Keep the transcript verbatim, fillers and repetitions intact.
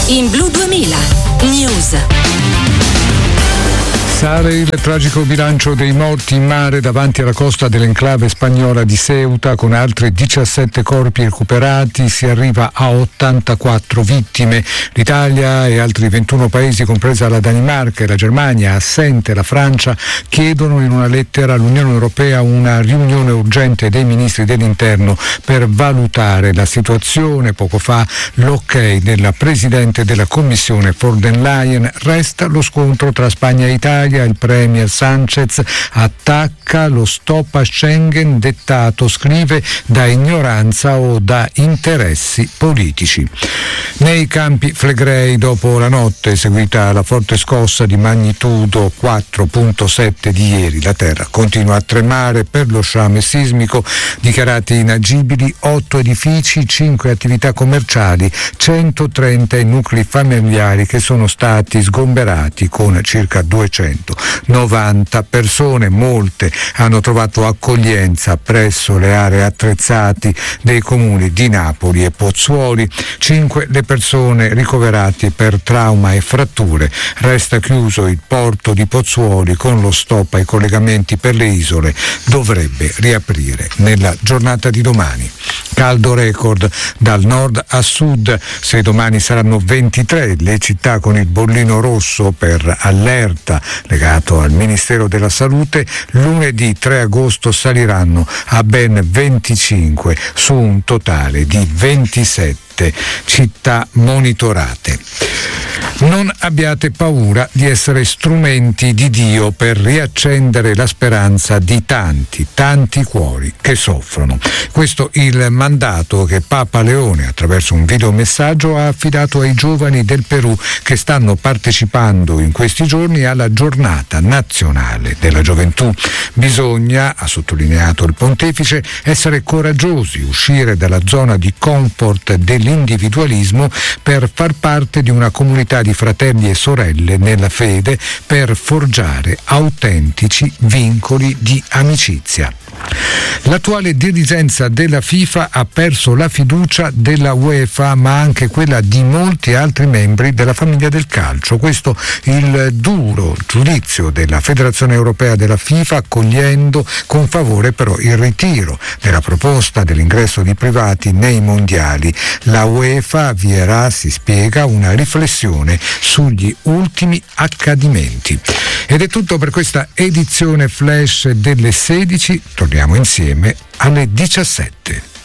In Blu duemila News. Sale il tragico bilancio dei morti in mare davanti alla costa dell'enclave spagnola di Ceuta, con altri diciassette corpi recuperati. Si arriva a ottantaquattro vittime. L'Italia e altri ventuno paesi, compresa la Danimarca e la Germania, assente la Francia, chiedono in una lettera all'Unione Europea una riunione urgente dei ministri dell'interno per valutare la situazione. Poco fa l'ok della Presidente della Commissione von der Leyen. Resta lo scontro tra Spagna e Italia. Il premier Sanchez attacca lo stop a Schengen dettato, scrive, da ignoranza o da interessi politici. Nei Campi Flegrei, dopo la notte seguita alla forte scossa di magnitudo quattro virgola sette di ieri, la terra continua a tremare. Per lo sciame sismico dichiarati inagibili otto edifici, cinque attività commerciali, centotrenta nuclei familiari che sono stati sgomberati, con circa duecentonovanta persone. Molte hanno trovato accoglienza presso le aree attrezzate dei comuni di Napoli e Pozzuoli. Cinque le persone ricoverate per trauma e fratture. Resta chiuso il porto di Pozzuoli, con lo stop ai collegamenti per le isole. Dovrebbe riaprire nella giornata di domani. Caldo record dal nord a sud. Se domani saranno ventitré le città con il bollino rosso per allerta legato al Ministero della Salute, lunedì tre agosto saliranno a ben venticinque su un totale di ventisette città monitorate. Non abbiate paura di essere strumenti di Dio per riaccendere la speranza di tanti, tanti cuori che soffrono. Questo il mandato che Papa Leone, attraverso un videomessaggio, ha affidato ai giovani del Perù che stanno partecipando in questi giorni alla giornata nazionale della gioventù. Bisogna, ha sottolineato il pontefice, essere coraggiosi, uscire dalla zona di comfort dell'individualismo per far parte di una comunità di fratelli e sorelle nella fede, per forgiare autentici vincoli di amicizia. L'attuale dirigenza della FIFA ha perso la fiducia della UEFA, ma anche quella di molti altri membri della famiglia del calcio. Questo il duro giudizio della Federazione Europea della FIFA, accogliendo con favore però il ritiro della proposta dell'ingresso di privati nei mondiali. La UEFA avvierà, si spiega, una riflessione sugli ultimi accadimenti. Ed è tutto per questa edizione flash delle sedici. Torniamo insieme alle diciassette.